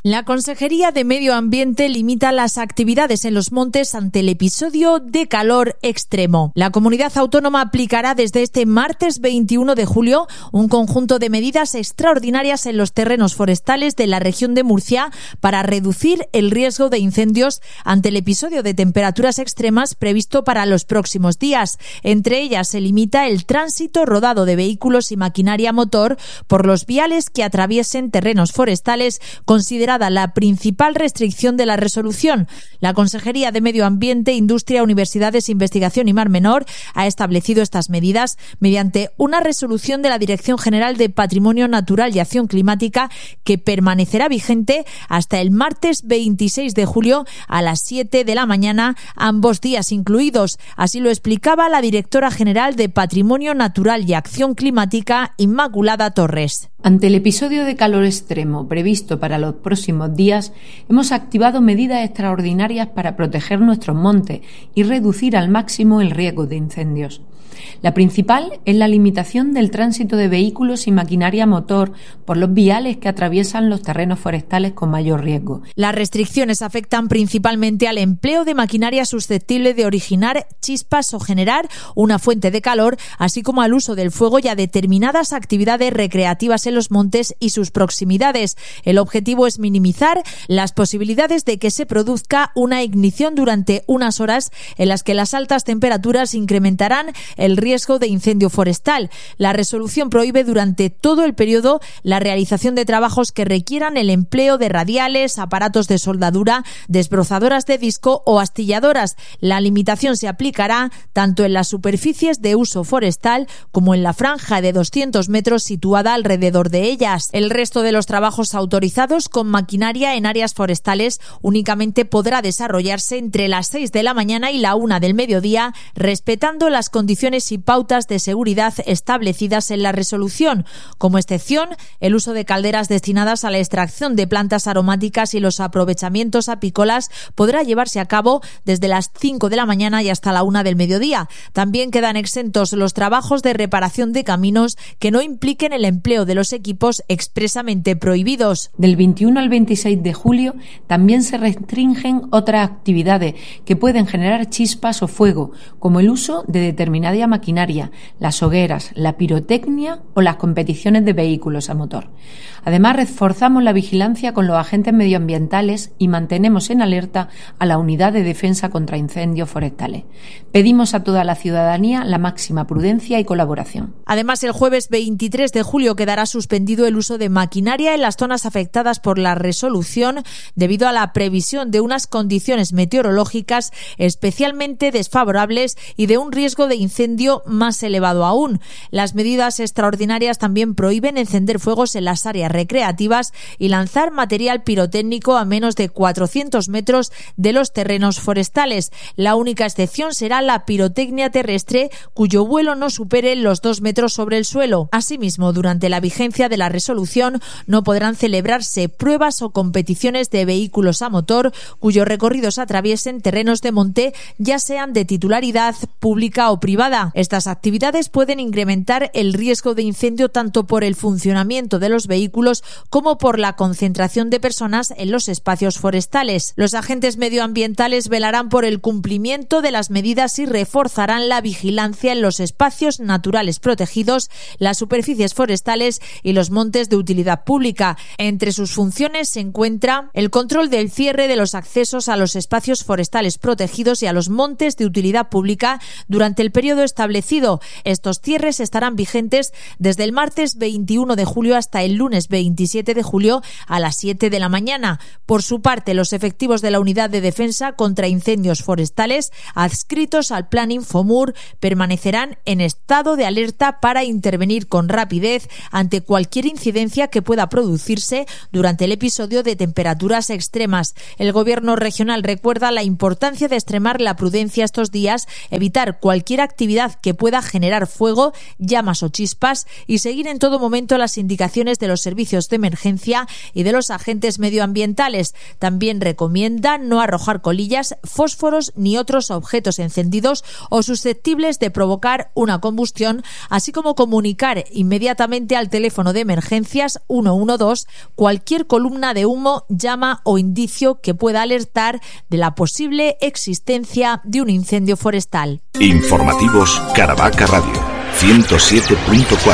La Consejería de Medio Ambiente limita las actividades en los montes ante el episodio de calor extremo. La comunidad autónoma aplicará desde este martes 21 de julio un conjunto de medidas extraordinarias en los terrenos forestales de la región de Murcia para reducir el riesgo de incendios ante el episodio de temperaturas extremas previsto para los próximos días. Entre ellas se limita el tránsito rodado de vehículos y maquinaria motor por los viales que atraviesen terrenos forestales, considerada la principal restricción de la resolución. La Consejería de Medio Ambiente, Industria, Universidades, Investigación y Mar Menor ha establecido estas medidas mediante una resolución de la Dirección General de Patrimonio Natural y Acción Climática que permanecerá vigente hasta el martes 26 de julio a las 7 de la mañana, ambos días incluidos. Así lo explicaba la Directora General de Patrimonio Natural y Acción Climática, Inmaculada Torres. Ante el episodio de calor extremo previsto para los próximos días, hemos activado medidas extraordinarias para proteger nuestros montes y reducir al máximo el riesgo de incendios. La principal es la limitación del tránsito de vehículos y maquinaria motor por los viales que atraviesan los terrenos forestales con mayor riesgo. Las restricciones afectan principalmente al empleo de maquinaria susceptible de originar chispas o generar una fuente de calor, así como al uso del fuego y a determinadas actividades recreativas en los montes y sus proximidades. El objetivo es minimizar las posibilidades de que se produzca una ignición durante unas horas en las que las altas temperaturas incrementarán el riesgo de incendio forestal. La resolución prohíbe durante todo el periodo la realización de trabajos que requieran el empleo de radiales, aparatos de soldadura, desbrozadoras de disco o astilladoras. La limitación se aplicará tanto en las superficies de uso forestal como en la franja de 200 metros situada alrededor de ellas. El resto de los trabajos autorizados con maquinaria en áreas forestales únicamente podrá desarrollarse entre las 6 de la mañana y la 1 del mediodía, respetando las condiciones y pautas de seguridad establecidas en la resolución. Como excepción, el uso de calderas destinadas a la extracción de plantas aromáticas y los aprovechamientos apícolas podrá llevarse a cabo desde las 5 de la mañana y hasta la 1 del mediodía. También quedan exentos los trabajos de reparación de caminos que no impliquen el empleo de los equipos expresamente prohibidos. Del 21 al 26 de julio también se restringen otras actividades que pueden generar chispas o fuego, como el uso de determinada maquinaria, las hogueras, la pirotecnia o las competiciones de vehículos a motor. Además, reforzamos la vigilancia con los agentes medioambientales y mantenemos en alerta a la Unidad de Defensa contra Incendios Forestales. Pedimos a toda la ciudadanía la máxima prudencia y colaboración. Además, el jueves 23 de julio quedará suspendido el uso de maquinaria en las zonas afectadas por la resolución debido a la previsión de unas condiciones meteorológicas especialmente desfavorables y de un riesgo de incendio más elevado aún. Las medidas extraordinarias también prohíben encender fuegos en las áreas recreativas y lanzar material pirotécnico a menos de 400 metros de los terrenos forestales. La única excepción será la pirotecnia terrestre, cuyo vuelo no supere los 2 metros sobre el suelo. Asimismo, durante la vigencia de la resolución no podrán celebrarse pruebas o competiciones de vehículos a motor cuyos recorridos atraviesen terrenos de monte, ya sean de titularidad pública o privada. Estas actividades pueden incrementar el riesgo de incendio tanto por el funcionamiento de los vehículos como por la concentración de personas en los espacios forestales. Los agentes medioambientales velarán por el cumplimiento de las medidas y reforzarán la vigilancia en los espacios naturales protegidos, las superficies forestales y los montes de utilidad pública. Entre sus funciones se encuentra el control del cierre de los accesos a los espacios forestales protegidos y a los montes de utilidad pública durante el periodo establecido. Estos cierres estarán vigentes desde el martes 21 de julio hasta el lunes 27 de julio a las 7 de la mañana. Por su parte, los efectivos de la Unidad de Defensa contra Incendios Forestales, adscritos al Plan Infomur, permanecerán en estado de alerta para intervenir con rapidez ante cualquier incidencia que pueda producirse durante el episodio de temperaturas extremas. El Gobierno regional recuerda la importancia de extremar la prudencia estos días, evitar cualquier actividad que pueda generar fuego, llamas o chispas y seguir en todo momento las indicaciones de los servicios servicios de emergencia y de los agentes medioambientales. También recomienda no arrojar colillas, fósforos ni otros objetos encendidos o susceptibles de provocar una combustión, así como comunicar inmediatamente al teléfono de emergencias 112 cualquier columna de humo, llama o indicio que pueda alertar de la posible existencia de un incendio forestal. Informativos Caravaca Radio 107.4.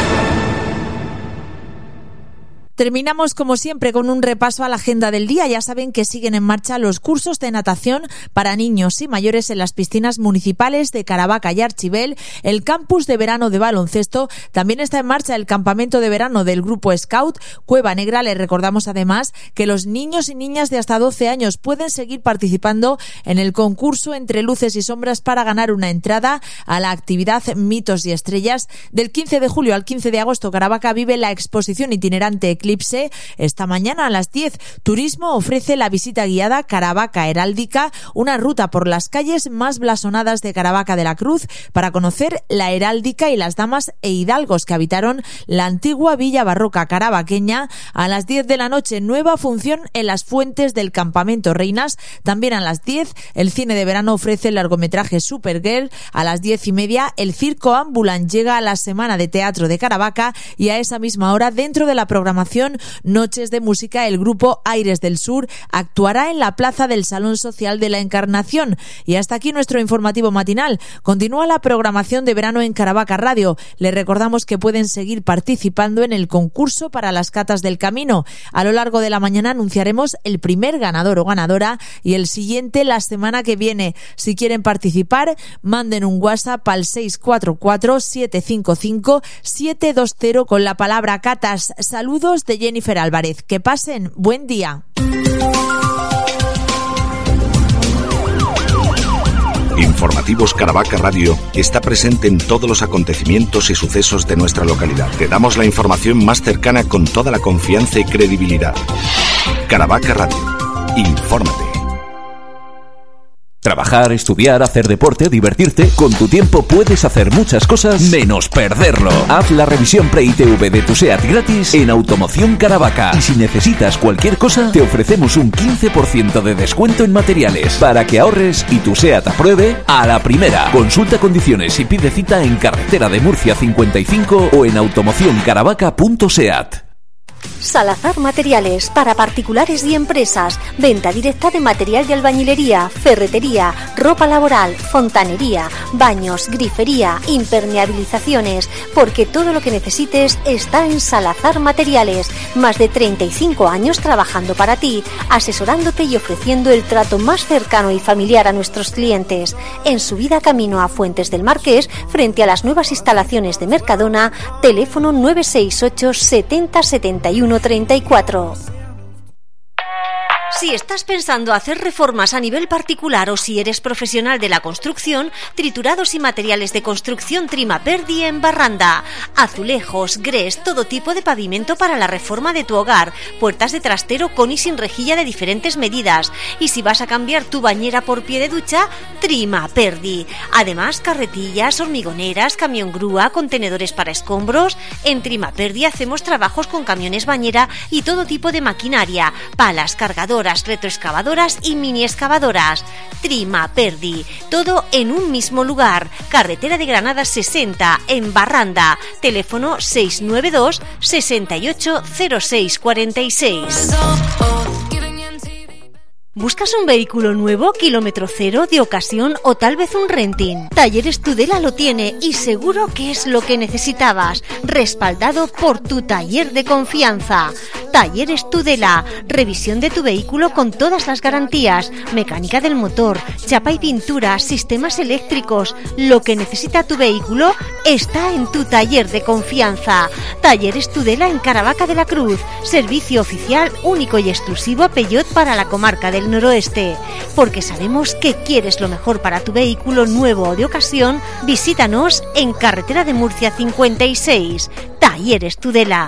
Terminamos, como siempre, con un repaso a la agenda del día. Ya saben que siguen en marcha los cursos de natación para niños y mayores en las piscinas municipales de Caravaca y Archibel. El campus de verano de baloncesto. También está en marcha el campamento de verano del Grupo Scout Cueva Negra. Les recordamos además que los niños y niñas de hasta 12 años pueden seguir participando en el concurso Entre Luces y Sombras para ganar una entrada a la actividad Mitos y Estrellas. Del 15 de julio al 15 de agosto, Caravaca vive la exposición itinerante Eclipse. Esta mañana a las 10, Turismo ofrece la visita guiada Caravaca Heráldica, una ruta por las calles más blasonadas de Caravaca de la Cruz para conocer la heráldica y las damas e hidalgos que habitaron la antigua villa barroca caravaqueña. A las 10 de la noche, nueva función en las fuentes del Campamento Reinas. También a las 10, el cine de verano ofrece el largometraje Supergirl. A las 10:30, el Circo Ambulant llega a la Semana de Teatro de Caravaca y a esa misma hora, dentro de la programación Noches de Música, el grupo Aires del Sur actuará en la plaza del Salón Social de la Encarnación. Y hasta aquí nuestro informativo matinal. Continúa la programación de verano en Caravaca Radio. Les recordamos que pueden seguir participando en el concurso para las catas del camino. A lo largo de la mañana anunciaremos el primer ganador o ganadora y el siguiente la semana que viene. Si quieren participar, manden un WhatsApp al 644-755-720 con la palabra catas. Saludos de Jennifer Álvarez. Que pasen buen día. Informativos Caravaca Radio está presente en todos los acontecimientos y sucesos de nuestra localidad. Te damos la información más cercana con toda la confianza y credibilidad. Caravaca Radio. Infórmate. Trabajar, estudiar, hacer deporte, divertirte. Con tu tiempo puedes hacer muchas cosas menos perderlo. Haz la revisión Pre-ITV de tu SEAT gratis en Automoción Caravaca. Y si necesitas cualquier cosa, te ofrecemos un 15% de descuento en materiales para que ahorres y tu SEAT apruebe a la primera. Consulta condiciones y pide cita en Carretera de Murcia 55 o en automocioncaravaca.seat. Salazar Materiales, para particulares y empresas. Venta directa de material de albañilería, ferretería, ropa laboral, fontanería, baños, grifería, impermeabilizaciones, porque todo lo que necesites está en Salazar Materiales. Más de 35 años trabajando para ti, asesorándote y ofreciendo el trato más cercano y familiar a nuestros clientes. En subida camino a Fuentes del Marqués, frente a las nuevas instalaciones de Mercadona, teléfono 968 70 71 34. Si estás pensando hacer reformas a nivel particular o si eres profesional de la construcción, triturados y materiales de construcción Trimaperdi en Barranda. Azulejos, grés, todo tipo de pavimento para la reforma de tu hogar. Puertas de trastero con y sin rejilla de diferentes medidas. Y si vas a cambiar tu bañera por pie de ducha, Trimaperdi. Además, carretillas, hormigoneras, camión grúa, contenedores para escombros. En Trimaperdi hacemos trabajos con camiones bañera y todo tipo de maquinaria. Palas, cargadoras, retroexcavadoras y mini excavadoras. Trimaperdi, todo en un mismo lugar. Carretera de Granada 60 en Barranda. Teléfono 692 68 06 46. ¿Buscas un vehículo nuevo, kilómetro cero, de ocasión o tal vez un renting? Talleres Tudela lo tiene y seguro que es lo que necesitabas. Respaldado por tu taller de confianza. Talleres Tudela, revisión de tu vehículo con todas las garantías, mecánica del motor, chapa y pintura, sistemas eléctricos. Lo que necesita tu vehículo está en tu taller de confianza. Talleres Tudela en Caravaca de la Cruz, servicio oficial único y exclusivo Peugeot para la comarca del Noroeste. Porque sabemos que quieres lo mejor para tu vehículo nuevo o de ocasión, visítanos en Carretera de Murcia 56. Talleres Tudela.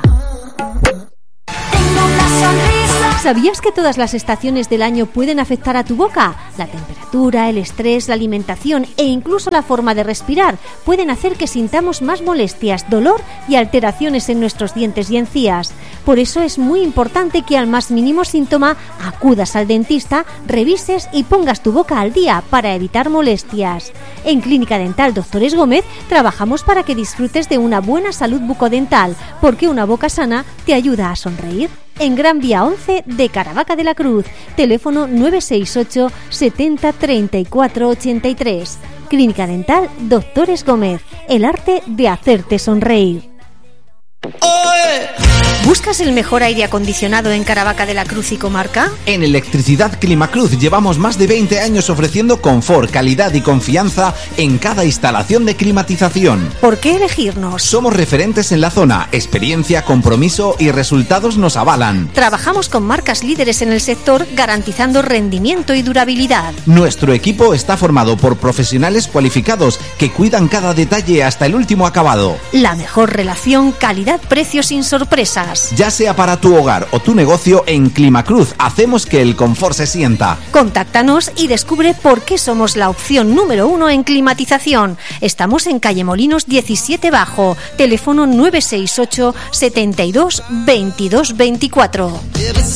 ¿Sabías que todas las estaciones del año pueden afectar a tu boca? La temperatura, el estrés, la alimentación e incluso la forma de respirar pueden hacer que sintamos más molestias, dolor y alteraciones en nuestros dientes y encías. Por eso es muy importante que al más mínimo síntoma acudas al dentista, revises y pongas tu boca al día para evitar molestias. En Clínica Dental Doctores Gómez trabajamos para que disfrutes de una buena salud bucodental, porque una boca sana te ayuda a sonreír. En Gran Vía 11 de Caravaca de la Cruz, teléfono 968 70 34 83. Clínica Dental Doctores Gómez, el arte de hacerte sonreír. ¿Buscas el mejor aire acondicionado en Caravaca de la Cruz y comarca? En Electricidad Climacruz llevamos más de 20 años ofreciendo confort, calidad y confianza en cada instalación de climatización. ¿Por qué elegirnos? Somos referentes en la zona, experiencia, compromiso y resultados nos avalan. Trabajamos con marcas líderes en el sector, garantizando rendimiento y durabilidad. Nuestro equipo está formado por profesionales cualificados que cuidan cada detalle hasta el último acabado. La mejor relación calidad-precio sin sorpresas. Ya sea para tu hogar o tu negocio, en Climacruz hacemos que el confort se sienta. Contáctanos y descubre por qué somos la opción número 1 en climatización. Estamos en calle Molinos 17 Bajo, teléfono 968 72 22 24.